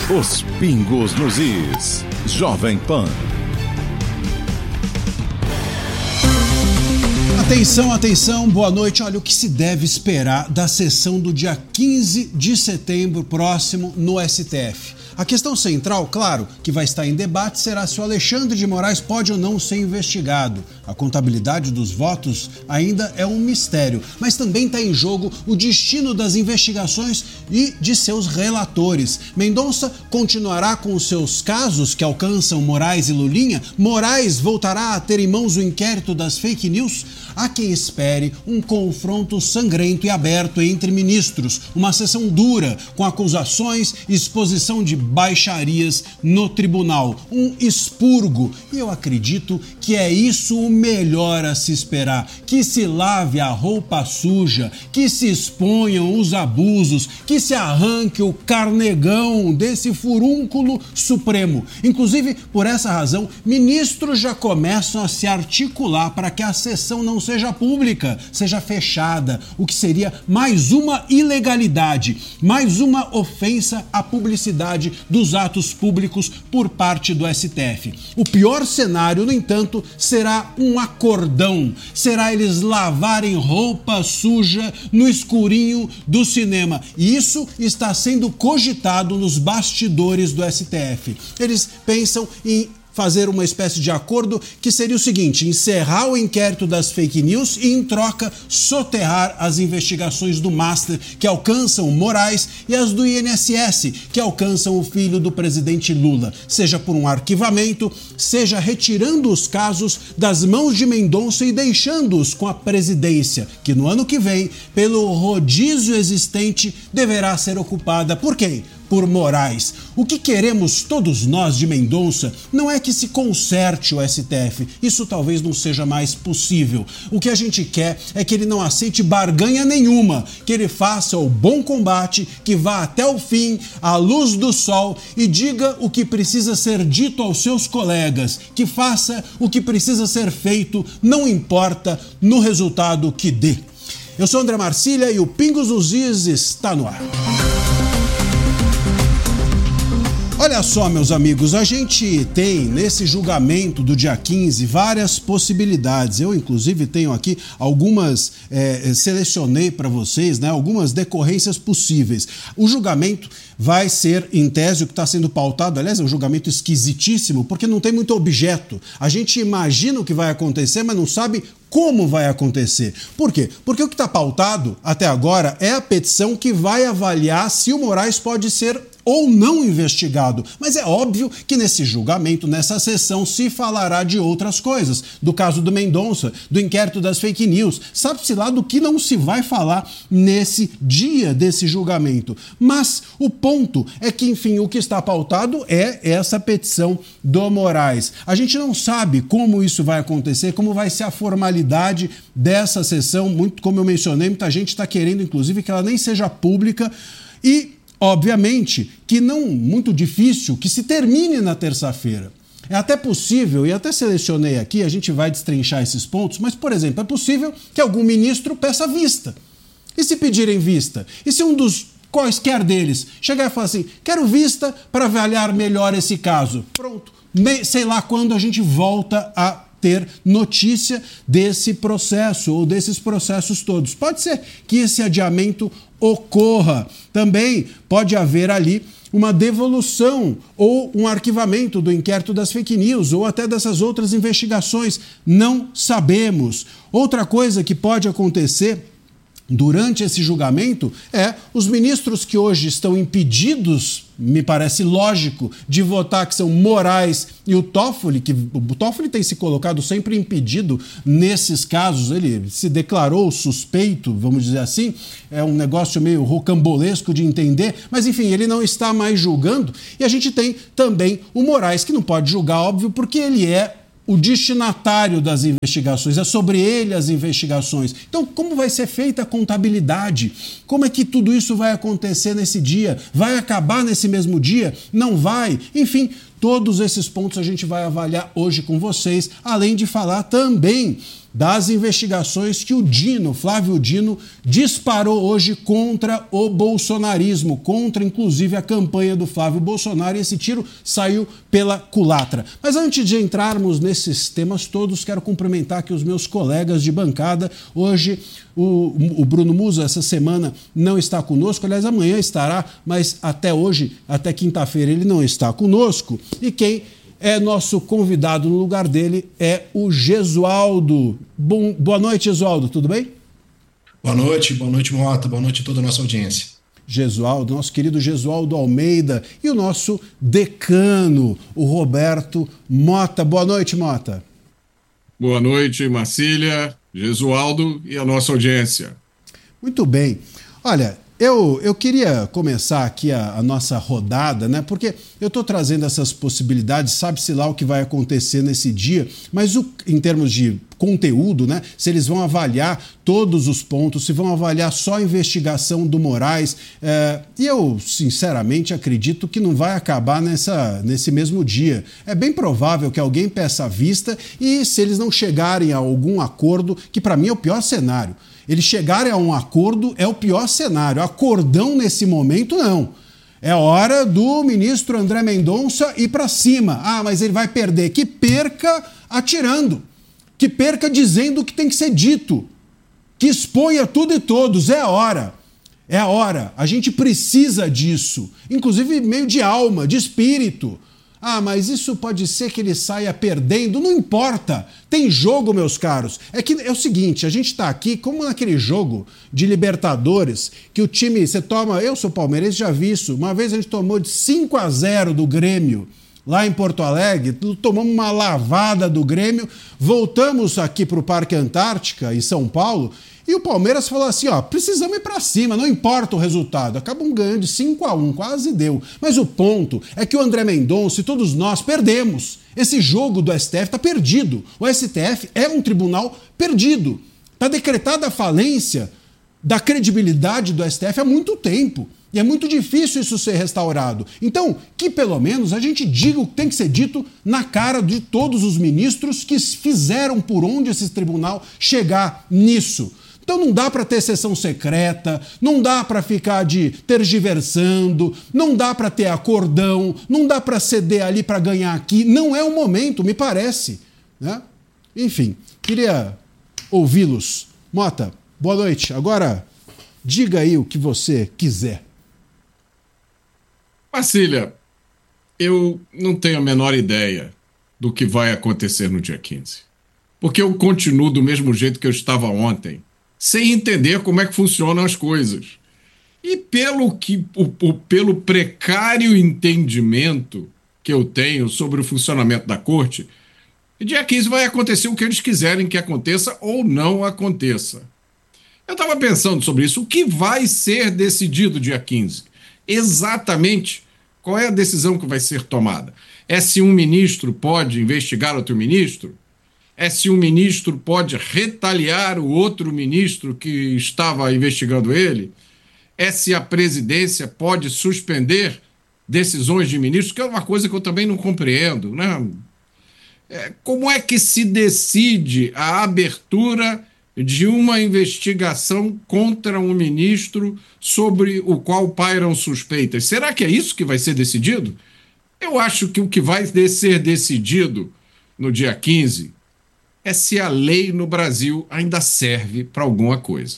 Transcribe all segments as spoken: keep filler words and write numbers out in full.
Os pingos nos is. Jovem Pan. Atenção, atenção, boa noite. Olha, o que se deve esperar da sessão do dia quinze de setembro próximo no S T F? A questão central, claro, que vai estar em debate será se o Alexandre de Moraes pode ou não ser investigado. A contabilidade dos votos ainda é um mistério, mas também está em jogo o destino das investigações e de seus relatores. Mendonça continuará com os seus casos que alcançam Moraes e Lulinha? Moraes voltará a ter em mãos o inquérito das fake news? Há quem espere um confronto sangrento e aberto entre ministros, uma sessão dura, com acusações e exposição de baixarias no tribunal, um expurgo. E eu acredito que é isso o melhor a se esperar, que se lave a roupa suja, que se exponham os abusos, que se arranque o carnegão desse furúnculo supremo. Inclusive, por essa razão, ministros já começam a se articular para que a sessão não seja pública, seja fechada, o que seria mais uma ilegalidade, mais uma ofensa à publicidade dos atos públicos por parte do S T F. O pior cenário, no entanto, será um acordão, será eles lavarem roupa suja no escurinho do cinema. E isso está sendo cogitado nos bastidores do S T F. Eles pensam em fazer uma espécie de acordo que seria o seguinte: encerrar o inquérito das fake news e, em troca, soterrar as investigações do Master, que alcançam Moraes, e as do I N S S, que alcançam o filho do presidente Lula, seja por um arquivamento, seja retirando os casos das mãos de Mendonça e deixando-os com a presidência, que no ano que vem, pelo rodízio existente, deverá ser ocupada por quem? Por Moraes. O que queremos todos nós de Mendonça não é que se conserte o S T F, isso talvez não seja mais possível. O que a gente quer é que ele não aceite barganha nenhuma, que ele faça o bom combate, que vá até o fim, à luz do sol, e diga o que precisa ser dito aos seus colegas, que faça o que precisa ser feito, não importa no resultado que dê. Eu sou André Marcília e o Pingos nos Is está no ar. Olha só, meus amigos, a gente tem nesse julgamento do dia quinze várias possibilidades. Eu, inclusive, tenho aqui algumas, é, selecionei para vocês, né, algumas decorrências possíveis. O julgamento vai ser, em tese, o que está sendo pautado, aliás, é um julgamento esquisitíssimo, porque não tem muito objeto. A gente imagina o que vai acontecer, mas não sabe como vai acontecer. Por quê? Porque o que está pautado até agora é a petição que vai avaliar se o Moraes pode ser ou não investigado. Mas é óbvio que nesse julgamento, nessa sessão, se falará de outras coisas. Do caso do Mendonça, do inquérito das fake news. Sabe-se lá do que não se vai falar nesse dia desse julgamento. Mas o ponto é que, enfim, o que está pautado é essa petição do Moraes. A gente não sabe como isso vai acontecer, como vai ser a formalidade dessa sessão. Muito, como eu mencionei, muita gente está querendo, inclusive, que ela nem seja pública e, obviamente, que não muito difícil que se termine na terça-feira. É até possível, e até selecionei aqui, a gente vai destrinchar esses pontos, mas, por exemplo, é possível que algum ministro peça vista. E se pedirem vista? E se um dos quaisquer deles chegar e falar assim, quero vista para avaliar melhor esse caso? Pronto. Sei lá quando a gente volta a ter notícia desse processo ou desses processos todos. Pode ser que esse adiamento ocorra. Também pode haver ali uma devolução ou um arquivamento do inquérito das fake news ou até dessas outras investigações. Não sabemos. Outra coisa que pode acontecer durante esse julgamento é os ministros que hoje estão impedidos, me parece lógico, de votar, que são Moraes e o Toffoli, que o Toffoli tem se colocado sempre impedido nesses casos, ele se declarou suspeito, vamos dizer assim, é um negócio meio rocambolesco de entender, mas enfim, ele não está mais julgando, e a gente tem também o Moraes, que não pode julgar, óbvio, porque ele é o destinatário das investigações, é sobre ele as investigações. Então, como vai ser feita a contabilidade? Como é que tudo isso vai acontecer nesse dia? Vai acabar nesse mesmo dia? Não vai? Enfim, todos esses pontos a gente vai avaliar hoje com vocês, além de falar também das investigações que o Dino, Flávio Dino, disparou hoje contra o bolsonarismo, contra inclusive a campanha do Flávio Bolsonaro, e esse tiro saiu pela culatra. Mas antes de entrarmos nesses temas todos, quero cumprimentar aqui os meus colegas de bancada. Hoje o, o Bruno Musa, essa semana, não está conosco, aliás, amanhã estará, mas até hoje, até quinta-feira, ele não está conosco. E quem é nosso convidado no lugar dele é o Gesualdo. Bom, boa noite, Gesualdo, tudo bem? Boa noite, boa noite, Mota, boa noite a toda a nossa audiência. Gesualdo, nosso querido Gesualdo Almeida, e o nosso decano, o Roberto Mota. Boa noite, Mota. Boa noite, Marcília, Gesualdo e a nossa audiência. Muito bem. Olha, Eu, eu queria começar aqui a, a nossa rodada, né? Porque eu estou trazendo essas possibilidades, sabe-se lá o que vai acontecer nesse dia, mas o, em termos de conteúdo, né? Se eles vão avaliar todos os pontos, se vão avaliar só a investigação do Moraes, é, e eu, sinceramente, acredito que não vai acabar nessa, nesse mesmo dia. É bem provável que alguém peça vista e, se eles não chegarem a algum acordo, que para mim é o pior cenário, eles chegarem a um acordo é o pior cenário. Acordão nesse momento, não. É hora do ministro André Mendonça ir para cima. Ah, mas ele vai perder. Que perca atirando. Que perca dizendo o que tem que ser dito. Que exponha tudo e todos. É a hora. É a hora. A gente precisa disso. Inclusive meio de alma, de espírito. Ah, mas isso pode ser que ele saia perdendo. Não importa. Tem jogo, meus caros. É que é o seguinte, a gente está aqui como naquele jogo de Libertadores, que o time, você toma... Eu sou palmeirense, já vi isso. Uma vez a gente tomou de cinco a zero do Grêmio, lá em Porto Alegre, tomamos uma lavada do Grêmio, voltamos aqui para o Parque Antártica, em São Paulo, e o Palmeiras falou assim, ó, precisamos ir para cima, não importa o resultado. Acabam ganhando de cinco a um, quase deu. Mas o ponto é que o André Mendonça e todos nós perdemos. Esse jogo do S T F está perdido. O S T F é um tribunal perdido. Está decretada a falência da credibilidade do S T F há muito tempo. E é muito difícil isso ser restaurado. Então, que pelo menos a gente diga o que tem que ser dito na cara de todos os ministros que fizeram por onde esse tribunal chegar nisso. Então não dá para ter sessão secreta, não dá para ficar de tergiversando, não dá para ter acordão, não dá para ceder ali para ganhar aqui. Não é o momento, me parece, né? Enfim, queria ouvi-los. Mota, boa noite. Agora, diga aí o que você quiser. Marcília, eu não tenho a menor ideia do que vai acontecer no dia quinze. Porque eu continuo do mesmo jeito que eu estava ontem, sem entender como é que funcionam as coisas. E pelo, que, o, o, pelo precário entendimento que eu tenho sobre o funcionamento da corte, dia quinze vai acontecer o que eles quiserem que aconteça ou não aconteça. Eu estava pensando sobre isso. O que vai ser decidido dia quinze? Exatamente qual é a decisão que vai ser tomada? É se um ministro pode investigar outro ministro? É se um ministro pode retaliar o outro ministro que estava investigando ele? É se a presidência pode suspender decisões de ministros, que é uma coisa que eu também não compreendo, né? É, como é que se decide a abertura de uma investigação contra um ministro sobre o qual pairam suspeitas? Será que é isso que vai ser decidido? Eu acho que o que vai ser decidido no dia quinze é se a lei no Brasil ainda serve para alguma coisa.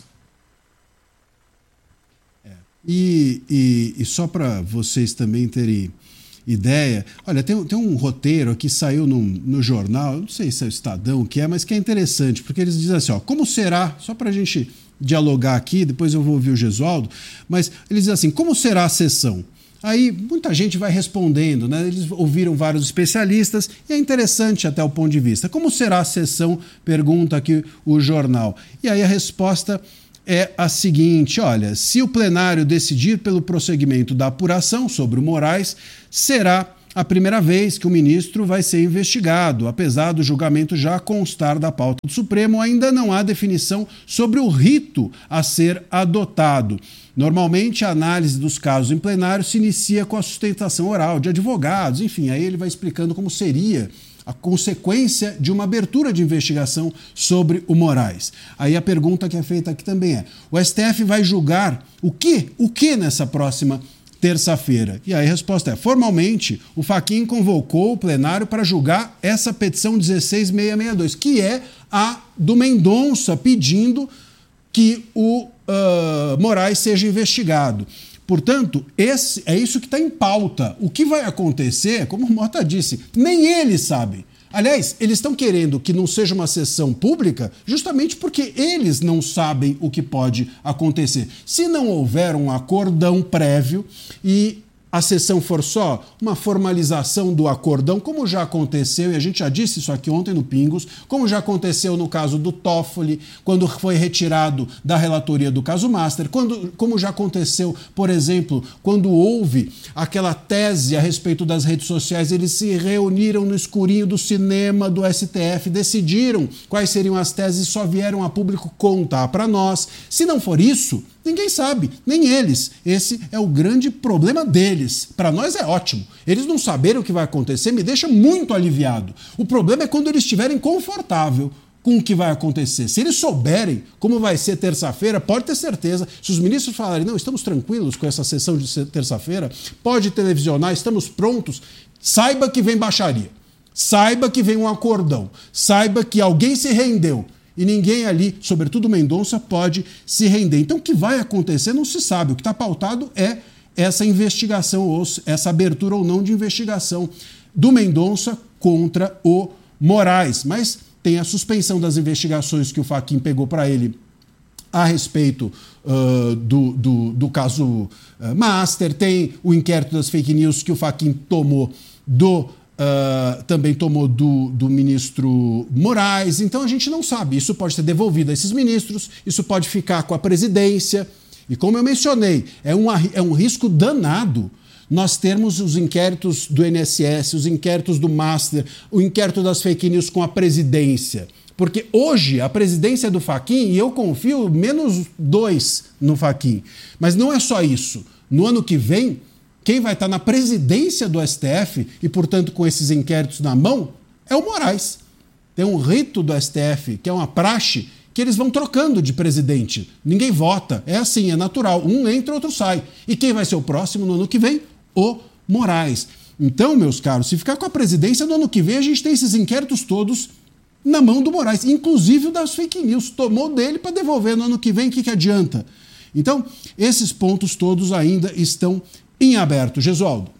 É. E, e, e só para vocês também terem ideia, olha, tem, tem um roteiro aqui, saiu no, no jornal, não sei se é o Estadão que é, mas que é interessante, porque eles dizem assim, ó, como será, só para a gente dialogar aqui, depois eu vou ouvir o Gesualdo, mas eles dizem assim, como será a sessão? Aí muita gente vai respondendo, né? Eles ouviram vários especialistas e é interessante até o ponto de vista. Como será a sessão? Pergunta aqui o jornal. E aí a resposta é a seguinte, olha, se o plenário decidir pelo prosseguimento da apuração sobre o Moraes, será a primeira vez que o ministro vai ser investigado. Apesar do julgamento já constar da pauta do Supremo, ainda não há definição sobre o rito a ser adotado. Normalmente, a análise dos casos em plenário se inicia com a sustentação oral de advogados, enfim, aí ele vai explicando como seria a consequência de uma abertura de investigação sobre o Moraes. Aí a pergunta que é feita aqui também é: o S T F vai julgar o quê? O quê nessa próxima terça-feira? E aí a resposta é: formalmente, o Fachin convocou o plenário para julgar essa petição dezesseis mil seiscentos e sessenta e dois, que é a do Mendonça pedindo que o uh, Moraes seja investigado. Portanto, esse, é isso que está em pauta. O que vai acontecer, como o Mota disse, nem eles sabem. Aliás, eles estão querendo que não seja uma sessão pública justamente porque eles não sabem o que pode acontecer. Se não houver um acordão prévio e a sessão for só uma formalização do acordão, como já aconteceu, e a gente já disse isso aqui ontem no Pingos, como já aconteceu no caso do Toffoli, quando foi retirado da relatoria do caso Master, quando, como já aconteceu, por exemplo, quando houve aquela tese a respeito das redes sociais, eles se reuniram no escurinho do cinema do S T F, decidiram quais seriam as teses e só vieram a público contar para nós. Se não for isso, ninguém sabe, nem eles. Esse é o grande problema deles. Para nós é ótimo. Eles não saberem o que vai acontecer me deixa muito aliviado. O problema é quando eles estiverem confortável com o que vai acontecer. Se eles souberem como vai ser terça-feira, pode ter certeza. Se os ministros falarem, não, estamos tranquilos com essa sessão de terça-feira, pode televisionar, estamos prontos, saiba que vem baixaria. Saiba que vem um acordão. Saiba que alguém se rendeu. E ninguém ali, sobretudo Mendonça, pode se render. Então, o que vai acontecer não se sabe. O que está pautado é essa investigação, ou essa abertura ou não de investigação do Mendonça contra o Moraes. Mas tem a suspensão das investigações que o Fachin pegou para ele a respeito uh, do, do, do caso uh, Master, tem o inquérito das fake news que o Fachin tomou do Uh, também tomou do, do ministro Moraes, então a gente não sabe. Isso pode ser devolvido a esses ministros, isso pode ficar com a presidência, e como eu mencionei, é um, é um risco danado nós termos os inquéritos do I N S S, os inquéritos do Master, o inquérito das fake news com a presidência. Porque hoje a presidência é do Fachin, e eu confio menos dois no Fachin. Mas não é só isso. No ano que vem, quem vai estar na presidência do S T F e, portanto, com esses inquéritos na mão, é o Moraes. Tem um rito do S T F, que é uma praxe, que eles vão trocando de presidente. Ninguém vota. É assim, é natural. Um entra, outro sai. E quem vai ser o próximo no ano que vem? O Moraes. Então, meus caros, se ficar com a presidência no ano que vem, a gente tem esses inquéritos todos na mão do Moraes, inclusive o das fake news. Tomou dele para devolver no ano que vem, o que, que adianta? Então, esses pontos todos ainda estão em aberto. Gesualdo.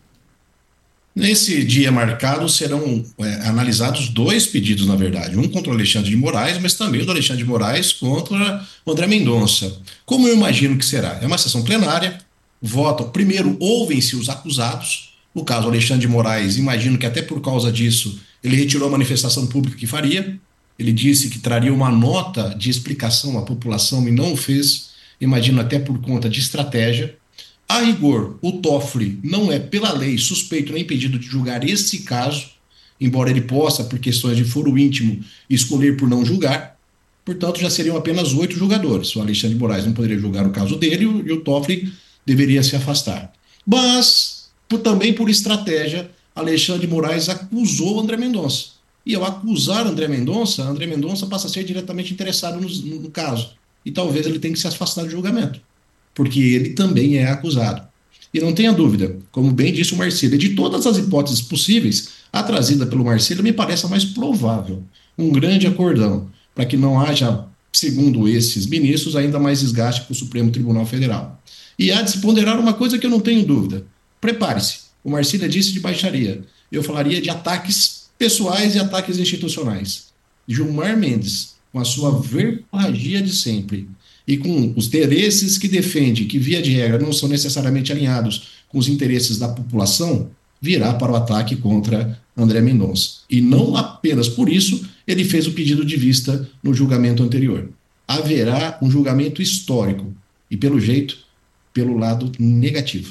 Nesse dia marcado serão é, analisados dois pedidos, na verdade. Um contra o Alexandre de Moraes, mas também o do Alexandre de Moraes contra o André Mendonça. Como eu imagino que será? É uma sessão plenária, votam. Primeiro, ouvem-se os acusados. No caso, Alexandre de Moraes, imagino que até por causa disso, ele retirou a manifestação pública que faria. Ele disse que traria uma nota de explicação à população e não o fez, imagino até por conta de estratégia. A rigor, o Toffoli não é, pela lei, suspeito nem impedido de julgar esse caso, embora ele possa, por questões de foro íntimo, escolher por não julgar. Portanto, já seriam apenas oito julgadores. O Alexandre de Moraes não poderia julgar o caso dele e o Toffoli deveria se afastar. Mas, por, também por estratégia, Alexandre de Moraes acusou André Mendonça. E ao acusar André Mendonça, André Mendonça passa a ser diretamente interessado no, no, no caso. E talvez ele tenha que se afastar do julgamento, porque ele também é acusado. E não tenha dúvida, como bem disse o Marcílio, de todas as hipóteses possíveis, a trazida pelo Marcílio me parece a mais provável. Um grande acordão, para que não haja, segundo esses ministros, ainda mais desgaste para o Supremo Tribunal Federal. E há de se ponderar uma coisa que eu não tenho dúvida. Prepare-se, o Marcílio disse de baixaria. Eu falaria de ataques pessoais e ataques institucionais. Gilmar Mendes, com a sua verborragia de sempre, e com os interesses que defende, que via de regra não são necessariamente alinhados com os interesses da população, virá para o ataque contra André Mendonça. E não apenas por isso ele fez o pedido de vista no julgamento anterior. Haverá um julgamento histórico e, pelo jeito, pelo lado negativo.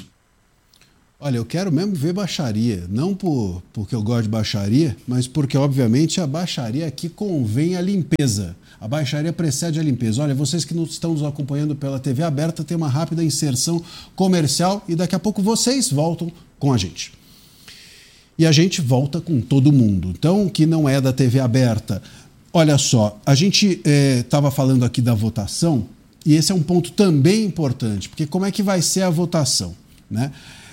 Olha, eu quero mesmo ver baixaria, não por, porque eu gosto de baixaria, mas porque, obviamente, a baixaria aqui convém a limpeza. A baixaria precede a limpeza. Olha, vocês que não estão nos acompanhando pela T V aberta, tem uma rápida inserção comercial e daqui a pouco vocês voltam com a gente. e a gente volta com todo mundo. Então, que não é da T V aberta. Olha só, a gente estava é, falando aqui da votação, e esse é um ponto também importante, porque como é que vai ser a votação, né?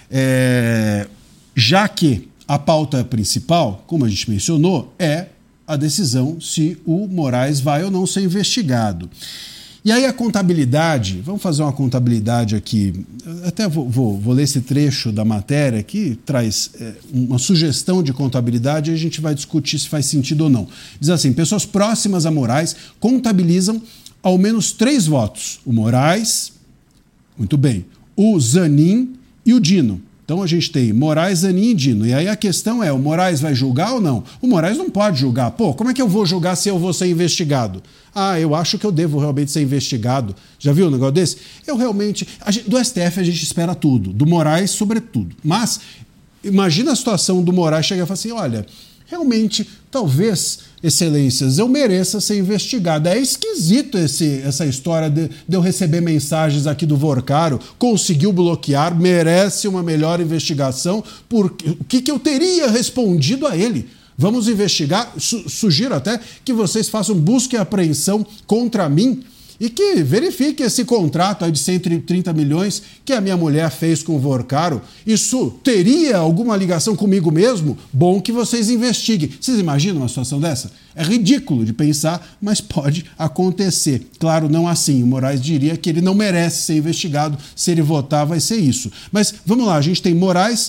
É, já que a pauta principal, como a gente mencionou, é a decisão se o Moraes vai ou não ser investigado. E aí a contabilidade, vamos fazer uma contabilidade aqui, até vou, vou, vou ler esse trecho da matéria que traz é, uma sugestão de contabilidade e a gente vai discutir se faz sentido ou não. Diz assim, pessoas próximas a Moraes contabilizam ao menos três votos. O Moraes, muito bem, o Zanin e o Dino. Então a gente tem Moraes, Zanin e Dino. E aí a questão é, o Moraes vai julgar ou não? O Moraes não pode julgar. Pô, como é que eu vou julgar se eu vou ser investigado? Ah, eu acho que eu devo realmente ser investigado. Já viu um negócio desse? Eu realmente... Gente, do S T F a gente espera tudo. Do Moraes, sobretudo. Mas imagina a situação do Moraes chegar e falar assim, olha, realmente, talvez, excelências, eu mereça ser investigado. É esquisito esse, essa história de, de eu receber mensagens aqui do Vorcaro, conseguiu bloquear, merece uma melhor investigação. Por, o que, que eu teria respondido a ele? Vamos investigar, Su- sugiro até que vocês façam busca e apreensão contra mim e que verifique esse contrato aí de cento e trinta milhões que a minha mulher fez com o Vorcaro. Isso teria alguma ligação comigo mesmo? Bom que vocês investiguem. Vocês imaginam uma situação dessa? É ridículo de pensar, mas pode acontecer. Claro, não assim. O Moraes diria que ele não merece ser investigado. Se ele votar, vai ser isso. Mas vamos lá, a gente tem Moraes,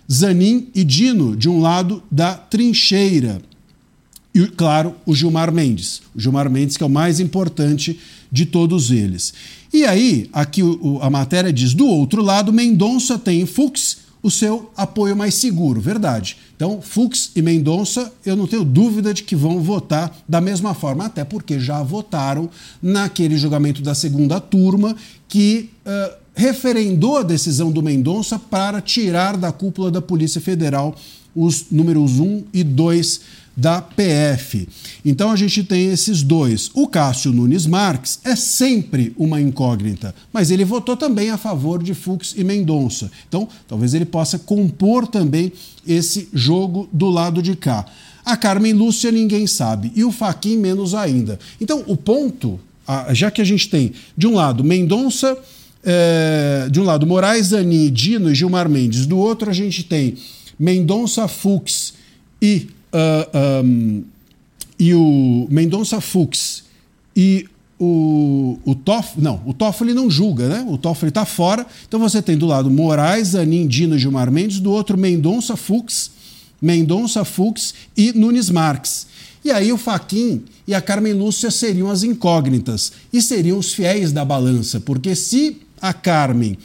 Zanin e Dino, de um lado da trincheira. E, claro, o Gilmar Mendes. O Gilmar Mendes, que é o mais importante de todos eles. E aí, aqui o, a matéria diz, do outro lado, Mendonça tem em Fux o seu apoio mais seguro. Verdade. Então, Fux e Mendonça, eu não tenho dúvida de que vão votar da mesma forma, até porque já votaram naquele julgamento da segunda turma que... Uh, referendou a decisão do Mendonça para tirar da cúpula da Polícia Federal os números um e dois da P F. Então a gente tem esses dois. O Cássio Nunes Marques é sempre uma incógnita, mas ele votou também a favor de Fux e Mendonça. Então talvez ele possa compor também esse jogo do lado de cá. A Carmen Lúcia ninguém sabe e o Fachin menos ainda. Então o ponto, já que a gente tem de um lado Mendonça, É, de um lado, Moraes, Zanin, Dino e Gilmar Mendes. Do outro, a gente tem Mendonça, Fux e, uh, um, e o Mendonça, Fux e o, o Toffoli. Não, o Toffoli não julga, né? O Toffoli está fora. Então você tem do lado Moraes, Zanin, Dino e Gilmar Mendes. Do outro, Mendonça, Fux, Mendonça, Fux e Nunes Marques. E aí o Fachin e a Carmen Lúcia seriam as incógnitas e seriam os fiéis da balança, porque se a Carmen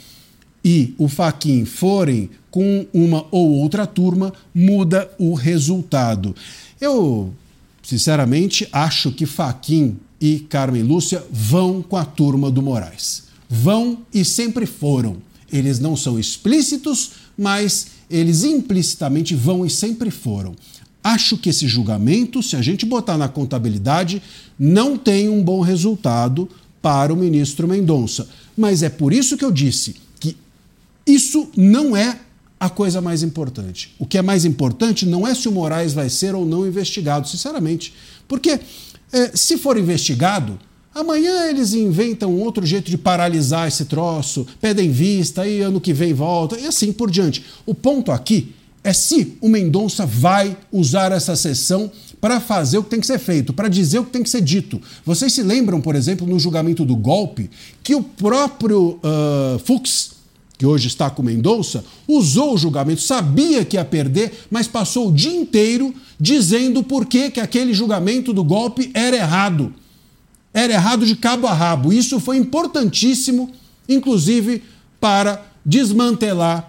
e o Fachin forem com uma ou outra turma, muda o resultado. Eu, sinceramente, acho que Fachin e Carmen Lúcia vão com a turma do Moraes. Vão e sempre foram. Eles não são explícitos, mas eles implicitamente vão e sempre foram. Acho que esse julgamento, se a gente botar na contabilidade, não tem um bom resultado para o ministro Mendonça. Mas é por isso que eu disse que isso não é a coisa mais importante. O que é mais importante não é se o Moraes vai ser ou não investigado, sinceramente. Porque é, se for investigado, amanhã eles inventam outro jeito de paralisar esse troço, pedem vista, aí ano que vem volta, e assim por diante. O ponto aqui é se o Mendonça vai usar essa sessão para fazer o que tem que ser feito, para dizer o que tem que ser dito. Vocês se lembram, por exemplo, no julgamento do golpe, que o próprio uh, Fux, que hoje está com o Mendonça, usou o julgamento, sabia que ia perder, mas passou o dia inteiro dizendo por que que aquele julgamento do golpe era errado. Era errado de cabo a rabo. Isso foi importantíssimo, inclusive, para desmantelar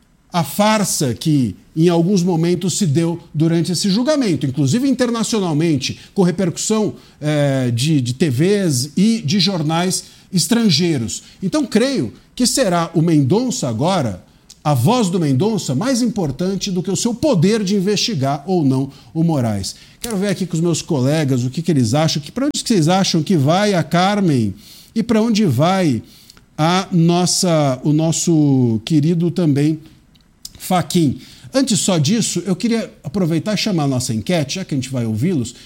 a farsa que em alguns momentos se deu durante esse julgamento, inclusive internacionalmente, com repercussão eh, de, de T Vs e de jornais estrangeiros. Então, creio que será o Mendonça agora, a voz do Mendonça, mais importante do que o seu poder de investigar ou não o Moraes. Quero ver aqui com os meus colegas o que, que eles acham, que, para onde que vocês acham que vai a Carmen e para onde vai a nossa, o nosso querido também Fachin. Antes só disso, eu queria aproveitar e chamar a nossa enquete, já que a gente vai ouvi-los,